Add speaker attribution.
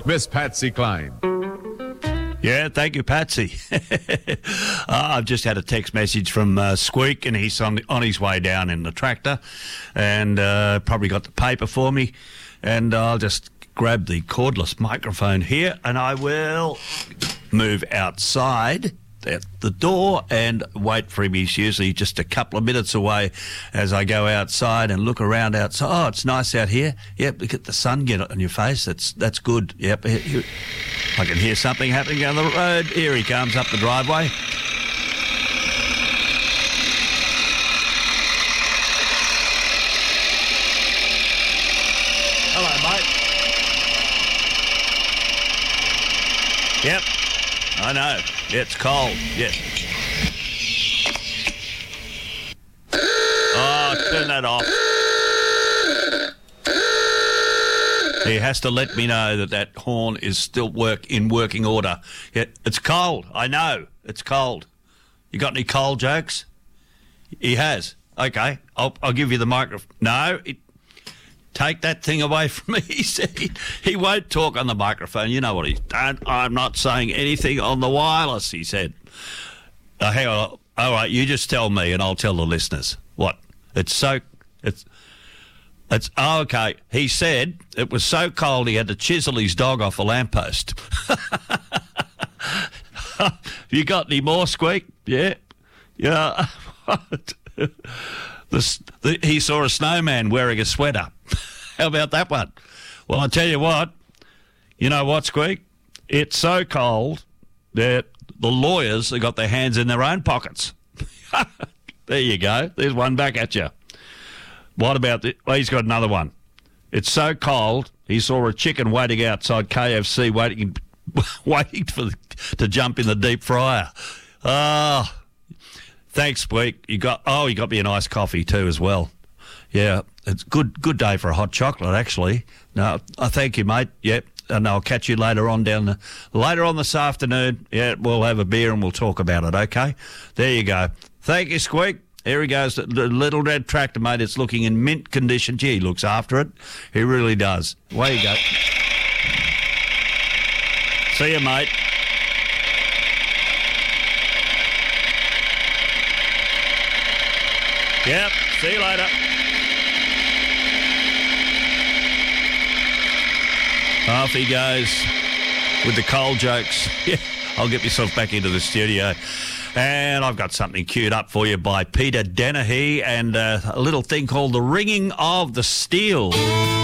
Speaker 1: Miss Patsy Cline.
Speaker 2: Yeah, thank you, Patsy. I've just had a text message from Squeak, and he's on his way down in the tractor, and probably got the paper for me, and I'll just grab the cordless microphone here, and I will move outside at the door and wait for him. He's usually just a couple of minutes away as I go outside and look around outside. Oh, it's nice out here. Yep, look at the sun get on your face. That's good. Yep, I can hear something happening down the road. Here he comes up the driveway. Hello, mate. Yep, I know. It's cold. Yes. Oh, turn that off. He has to let me know that horn is still in working order. Yeah, it's cold. I know. It's cold. You got any cold jokes? He has. Okay. I'll give you the microphone. No. Take that thing away from me. He said he won't talk on the microphone. You know what he's done. I'm not saying anything on the wireless, he said. Hang on. All right, you just tell me and I'll tell the listeners. What? It's oh, okay. He said it was so cold he had to chisel his dog off a lamppost. You got any more, Squeak? Yeah. Yeah. He saw a snowman wearing a sweater. How about that one? Well, I tell you what. You know what, Squeak? It's so cold that the lawyers have got their hands in their own pockets. There you go. There's one back at you. What about well, he's got another one. It's so cold, he saw a chicken waiting outside KFC waiting to jump in the deep fryer. Oh, thanks, Squeak. You got me a nice coffee too as well. Yeah, it's good day for a hot chocolate, actually. No, I thank you, mate. Yep, and I'll catch you later on this afternoon. Yeah, we'll have a beer and we'll talk about it, okay? There you go. Thank you, Squeak. Here he goes, the little red tractor, mate. It's looking in mint condition. Gee, he looks after it. He really does. Away you go. See you, mate. Yep, see you later. Off he goes with the cold jokes. Yeah, I'll get myself back into the studio. And I've got something queued up for you by Peter Dennehy and a little thing called The Ringing of the Steel.